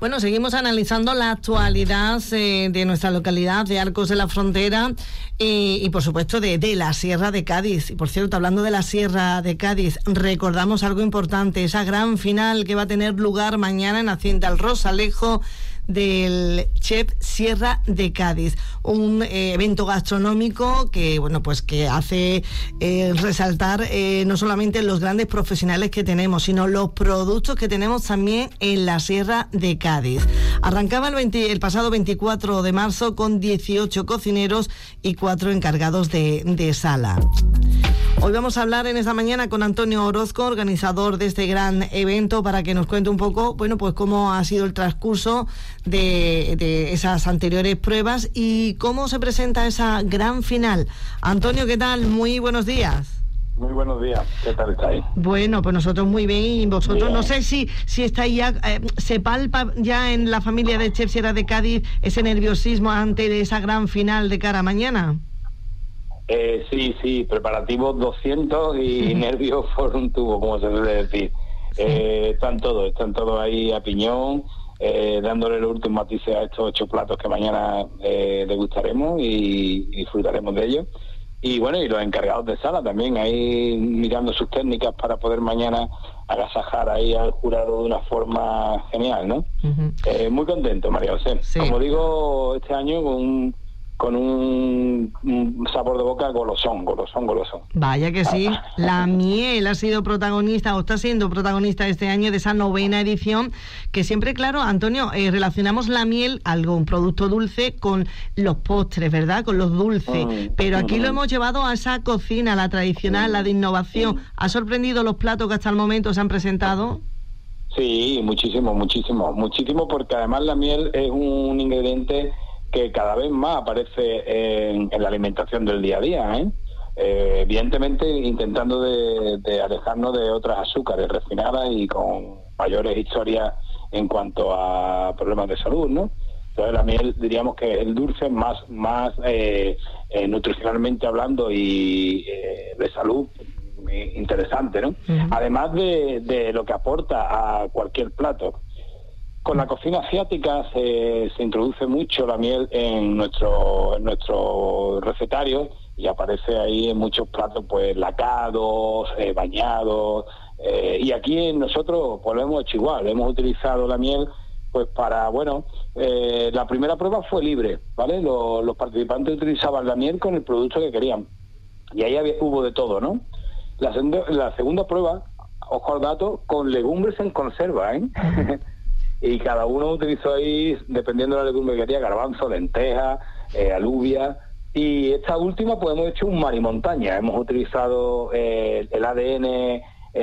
Bueno, seguimos analizando la actualidad de nuestra localidad de Arcos de la Frontera y por supuesto de la Sierra de Cádiz. Y por cierto, hablando de la Sierra de Cádiz, recordamos algo importante, esa gran final que va a tener lugar mañana en Hacienda El Rosalejo del Chef Sierra de Cádiz, un evento gastronómico que bueno, pues que hace resaltar no solamente los grandes profesionales que tenemos, sino los productos que tenemos también en la Sierra de Cádiz. Arrancaba el pasado 24 de marzo con 18 cocineros y 4 encargados de sala. Hoy vamos a hablar en esta mañana con Antonio Orozco, organizador de este gran evento, para que nos cuente un poco, bueno, pues cómo ha sido el transcurso de esas anteriores pruebas y cómo se presenta esa gran final. Antonio, ¿qué tal? Muy buenos días. Muy buenos días, ¿qué tal estáis? Bueno, pues nosotros muy bien, y vosotros bien. No sé si estáis ya, se palpa ya en la familia de Chef Sierra de Cádiz ese nerviosismo ante de esa gran final de cara a mañana. Sí, preparativos 200 y nervios por un tubo, como se suele decir. Están todos ahí a piñón, dándole los últimos matices a estos 8 platos que mañana degustaremos y disfrutaremos de ellos. Y bueno, y los encargados de sala también, ahí mirando sus técnicas para poder mañana agasajar ahí al jurado de una forma genial, ¿no? Uh-huh. Muy contento, María José. Sí. Como digo, este año con un sabor de boca golosón. Vaya que sí, la miel ha sido protagonista, o está siendo protagonista este año de esa 9ª edición, que siempre, claro, Antonio, relacionamos la miel, un producto dulce, con los postres, ¿verdad?, con los dulces, pero aquí lo hemos llevado a esa cocina, la tradicional, la de innovación. ¿Ha sorprendido los platos que hasta el momento se han presentado? Sí, muchísimo, porque además la miel es un ingrediente que cada vez más aparece en la alimentación del día a día, evidentemente intentando de alejarnos de otras azúcares refinadas y con mayores historias en cuanto a problemas de salud, ¿no? Entonces la miel, diríamos que es el dulce más nutricionalmente hablando y de salud interesante, ¿no? Uh-huh. Además de lo que aporta a cualquier plato. Con la cocina asiática se introduce mucho la miel en nuestro recetario y aparece ahí en muchos platos, pues lacados, bañados, y aquí nosotros pues lo hemos hecho igual, hemos utilizado la miel pues para, la primera prueba fue libre, ¿vale? Los participantes utilizaban la miel con el producto que querían y ahí hubo de todo, ¿no? La segunda prueba, ojo al dato, con legumbres en conserva, y cada uno utilizó ahí, dependiendo de la legumbre que quería, garbanzo, lenteja, alubia, y esta última pues hemos hecho un marimontaña, hemos utilizado el ADN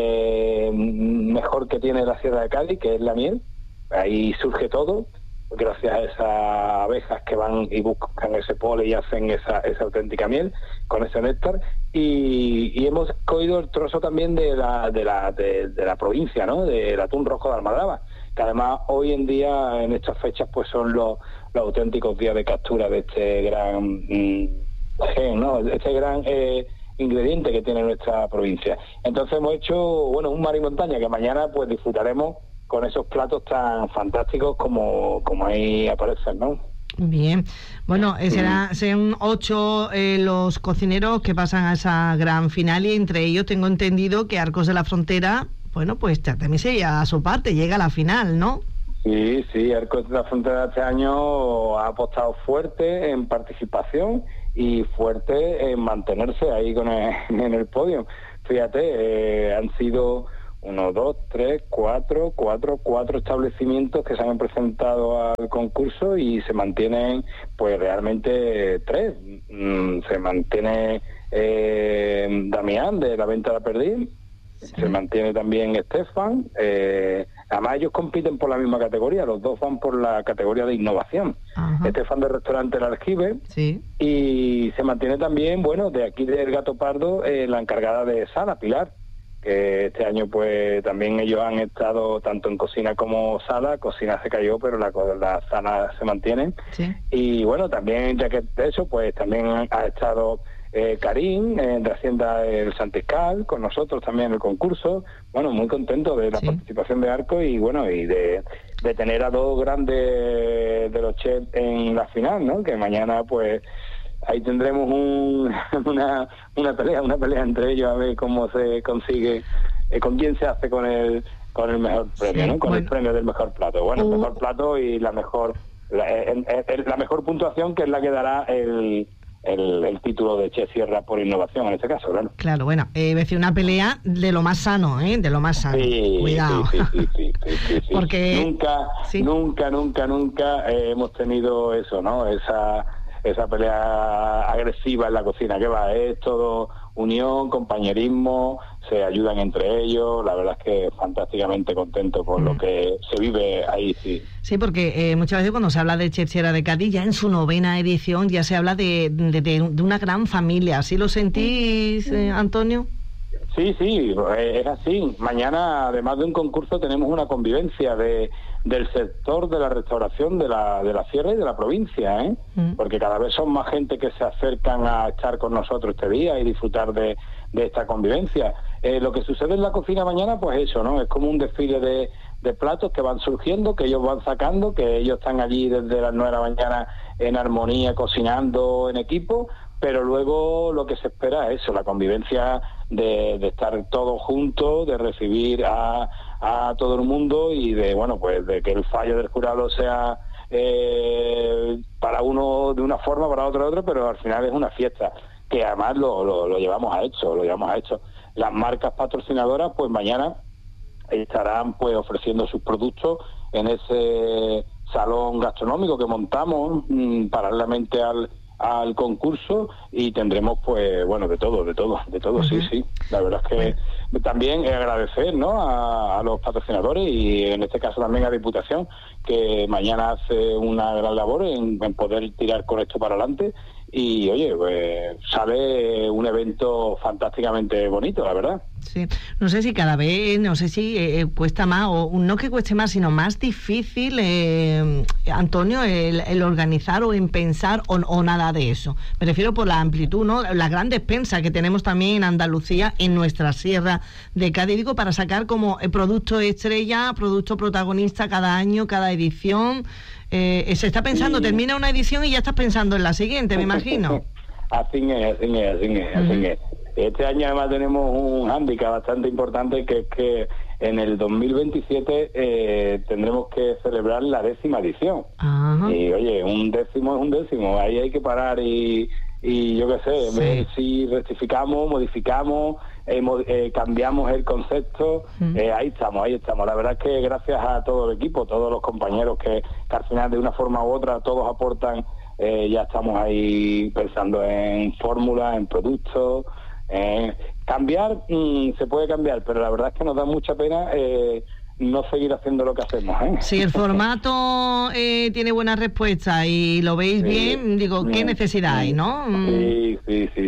mejor que tiene la Sierra de Cádiz, que es la miel. Ahí surge todo, gracias a esas abejas que van y buscan ese polen y hacen esa auténtica miel con ese néctar, y hemos cogido el trozo también de la provincia, ¿no?, del atún rojo de Almadraba, que además hoy en día, en estas fechas, pues son los auténticos días de captura de este gran gen, ¿no?, este gran ingrediente que tiene nuestra provincia. Entonces hemos hecho, un marimontaña que mañana pues disfrutaremos con esos platos tan fantásticos como ahí aparecen, ¿no? Bien, serán 8 los cocineros que pasan a esa gran final, y entre ellos tengo entendido que Arcos de la Frontera, pues también se llega a su parte, llega a la final, ¿no? Sí, Arcos de la Frontera este año ha apostado fuerte en participación y fuerte en mantenerse ahí en el podio. Fíjate, han sido 1, 2, 3, 4 establecimientos que se han presentado al concurso y se mantienen pues realmente 3. Se mantiene Damián de la Venta de la Perdiz, sí. Se mantiene también Estefan, además ellos compiten por la misma categoría, los dos van por la categoría de innovación. Ajá. Estefan del restaurante El Aljibe, sí. Y se mantiene también, de aquí del Gato Pardo, la encargada de sala, Pilar, que este año pues también ellos han estado tanto en cocina como sala. Cocina se cayó, pero la sala se mantiene, sí. Y también, ya que de eso, pues también ha estado Karim de Hacienda El Santiscal con nosotros también en el concurso. Muy contento de la participación de Arco y de de tener a dos grandes de los chefs en la final, ¿no? Que mañana pues ahí tendremos una pelea entre ellos, a ver cómo se consigue, con quién se hace con el mejor premio, sí, ¿no? Con bueno, el premio del mejor plato. Bueno, el mejor plato y la mejor puntuación, que es la que dará el título de Chef Sierra por innovación en este caso, claro. Claro, bueno, es decir, una pelea de lo más sano, de lo más sano. Sí, cuidado. Sí. Porque nunca hemos tenido eso, ¿no? Esa pelea agresiva en la cocina, que va, es todo unión, compañerismo, se ayudan entre ellos. La verdad es que fantásticamente contento con lo que se vive ahí, sí. Sí, porque muchas veces cuando se habla de Chef Sierra de Cádiz, ya en su 9ª edición ya se habla de una gran familia. ¿Así lo sentís, Antonio? Sí, es así. Mañana, además de un concurso, tenemos una convivencia del sector de la restauración de la sierra y de la provincia, ¿eh? Porque cada vez son más gente que se acercan a estar con nosotros este día y disfrutar de esta convivencia. Lo que sucede en la cocina mañana, pues eso, ¿no? Es como un desfile de platos que van surgiendo, que ellos van sacando, que ellos están allí desde las 9 de la mañana en armonía, cocinando en equipo, pero luego lo que se espera es eso, la convivencia de estar todos juntos, de recibir a todo el mundo y de que el fallo del jurado sea para uno de una forma, para otro de otra, pero al final es una fiesta que además lo llevamos a hecho. Las marcas patrocinadoras pues mañana estarán pues ofreciendo sus productos en ese salón gastronómico que montamos paralelamente al concurso, y tendremos pues de todo, sí. La verdad es que también agradecer, ¿no?, a los patrocinadores y en este caso también a Diputación, que mañana hace una gran labor en poder tirar con esto para adelante. Y oye, pues sale un evento fantásticamente bonito, la verdad. Sí, no sé si cada vez, cuesta más, o no que cueste más, sino más difícil, Antonio, el organizar o en pensar o nada de eso. Me refiero por la amplitud, ¿no? La gran despensa que tenemos también en Andalucía, en nuestra sierra de Cádiz, digo, para sacar como producto estrella, producto protagonista cada año, cada edición. Se está pensando, termina una edición y ya estás pensando en la siguiente, me imagino. Así es. Este año además tenemos un hándicap bastante importante, que es que en el 2027 tendremos que celebrar la 10ª edición. Ajá. Y oye, un décimo es un décimo, ahí hay que parar y yo qué sé, ver si rectificamos, modificamos, cambiamos el concepto. Ahí estamos. La verdad es que gracias a todo el equipo, todos los compañeros que al final de una forma u otra todos aportan, ya estamos ahí pensando en fórmulas, en productos. Cambiar, se puede cambiar, pero la verdad es que nos da mucha pena no seguir haciendo lo que hacemos, ¿eh? Si el formato tiene buena respuesta y lo veis bien, digo, ¿qué necesidad hay, no? Sí.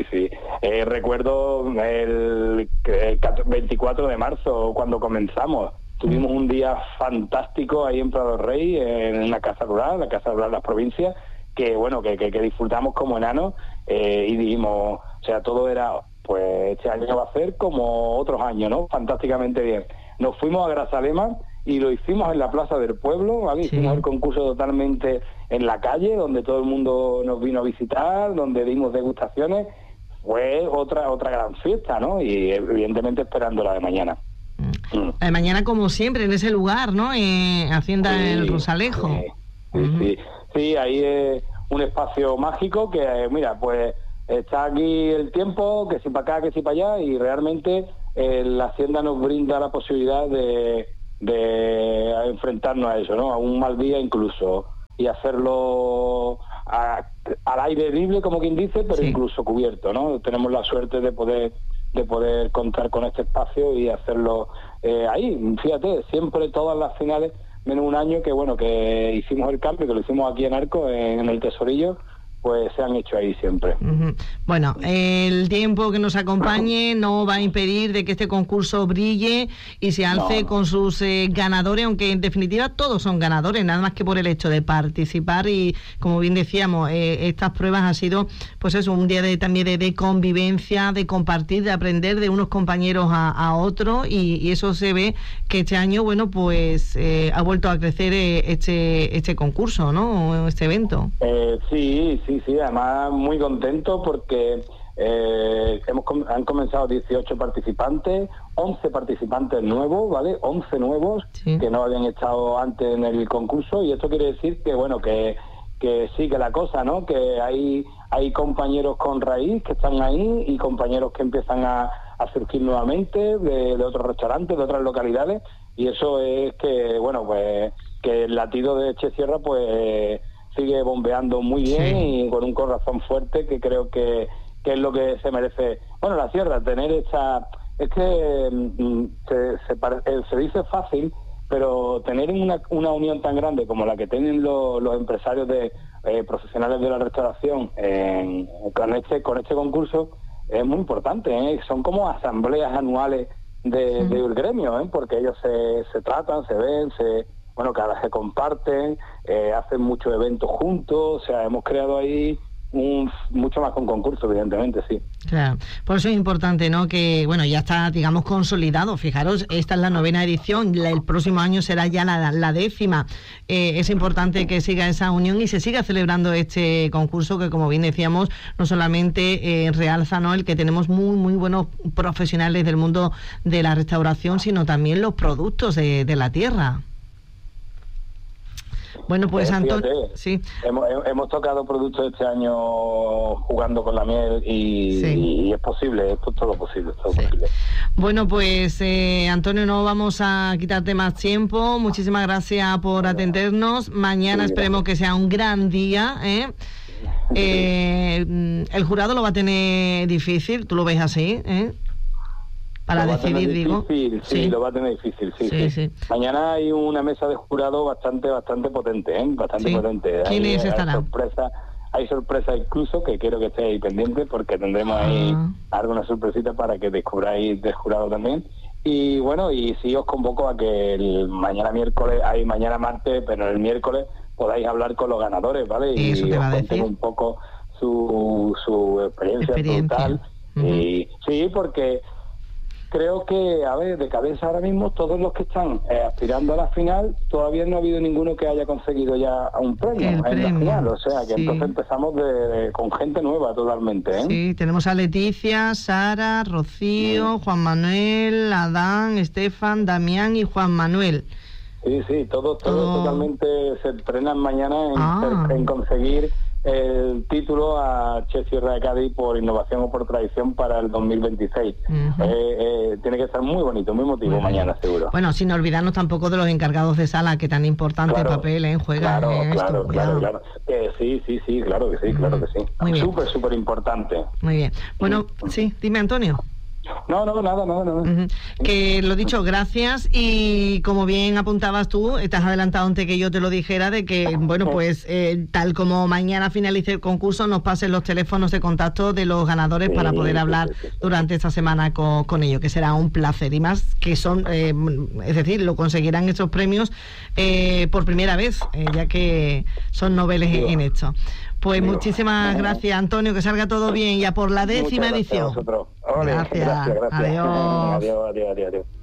Recuerdo el 24 de marzo, cuando comenzamos. Tuvimos un día fantástico ahí en Prado Rey, en la Casa Rural de las Provincias, que disfrutamos como enanos, y dijimos, o sea, todo era, pues este año va a ser como otros años, ¿no? Fantásticamente bien. Nos fuimos a Grazalema y lo hicimos en la Plaza del Pueblo, ¿vale? Sí. Hicimos el concurso totalmente en la calle, donde todo el mundo nos vino a visitar, donde dimos degustaciones. Fue otra gran fiesta, ¿no? Y evidentemente esperando la de mañana. La de mañana, como siempre, en ese lugar, ¿no? Hacienda El Rosalejo. Sí, ahí es un espacio mágico que, mira, pues está aquí el tiempo, que si para acá, que si para allá, y realmente la Hacienda nos brinda la posibilidad de enfrentarnos a eso, ¿no? A un mal día incluso, y hacerlo al aire libre, como quien dice, pero incluso cubierto, ¿no? Tenemos la suerte de poder contar con este espacio y hacerlo ahí. Fíjate, siempre todas las finales, menos un año que hicimos el cambio, que lo hicimos aquí en Arco, en el Tesorillo, pues se han hecho ahí siempre. Bueno, el tiempo que nos acompañe no va a impedir de que este concurso brille y se alce con sus ganadores, aunque en definitiva todos son ganadores, nada más que por el hecho de participar. Y como bien decíamos, estas pruebas han sido pues eso, un día también de convivencia, de compartir, de aprender de unos compañeros a otros, y eso se ve que este año, bueno, pues ha vuelto a crecer este concurso, ¿no? Este evento. Sí, además muy contento porque han comenzado 18 participantes, 11 participantes nuevos, ¿vale? 11 nuevos que no habían estado antes en el concurso, y esto quiere decir que, bueno, que sigue la cosa, ¿no? Que hay compañeros con raíz que están ahí y compañeros que empiezan a surgir nuevamente de otros restaurantes, de otras localidades, y eso es que, bueno, pues que el latido de Chesierra pues sigue bombeando muy bien y con un corazón fuerte, que creo que es lo que se merece. Bueno, la sierra, tener esta... Es que se dice fácil, pero tener una unión tan grande como la que tienen los empresarios profesionales de la restauración con este concurso es muy importante, ¿eh? Son como asambleas anuales del gremio, porque ellos se tratan, se ven, bueno, que ahora se comparten, hacen muchos eventos juntos, o sea, hemos creado ahí mucho más que un concurso, evidentemente, sí. Claro, por eso es importante, ¿no? Que, bueno, ya está, digamos, consolidado. Fijaros, esta es la 9ª edición, el próximo año será ya la 10ª. Es importante que siga esa unión y se siga celebrando este concurso, que, como bien decíamos, no solamente realza, ¿no?, el que tenemos muy buenos profesionales del mundo de la restauración, sino también los productos de la tierra. Bueno, pues Antonio, sí. Hemos tocado productos este año jugando con la miel y es posible, esto es todo posible. Bueno, pues Antonio, no vamos a quitarte más tiempo. Muchísimas gracias por atendernos. Mañana esperemos que sea un gran día, ¿eh? El jurado lo va a tener difícil, ¿tú lo ves así, para decidir, digo? Sí, lo va a tener difícil, sí. Mañana hay una mesa de jurado bastante potente, bastante potente. ¿Quiénes estarán? Hay sorpresa incluso, que quiero que esté ahí pendiente, porque tendremos ahí alguna sorpresita para que descubráis del jurado también. Y bueno, y sí os convoco a que mañana martes, pero el miércoles podáis hablar con los ganadores, ¿vale? Y os cuenten un poco su experiencia total. Y sí, porque creo que, de cabeza ahora mismo, todos los que están aspirando a la final, todavía no ha habido ninguno que haya conseguido ya un premio en la final. O sea, que entonces empezamos con gente nueva totalmente, ¿eh? Sí, tenemos a Leticia, Sara, Rocío, Juan Manuel, Adán, Estefan, Damián y Juan Manuel. Sí, todos totalmente se entrenan mañana en conseguir el título a Chesierra de Cádiz por innovación o por tradición para el 2026. Tiene que estar muy bonito, muy emotivo mañana, seguro. Bueno, sin olvidarnos tampoco de los encargados de sala, que tan importante papel juegan. Claro. Sí, claro que sí. Súper importante. Muy bien. Bueno, sí, dime, Antonio. No, nada. Que lo dicho, gracias, y como bien apuntabas tú, te has adelantado antes que yo te lo dijera, de que, bueno, pues tal como mañana finalice el concurso, nos pasen los teléfonos de contacto de los ganadores para poder hablar durante esta semana con ellos, que será un placer, y más que son, es decir, lo conseguirán estos premios por primera vez, ya que son noveles en esto. Pues muchísimas gracias, Antonio, que salga todo bien, ya por la 10ª edición. Gracias. Adiós. Adiós.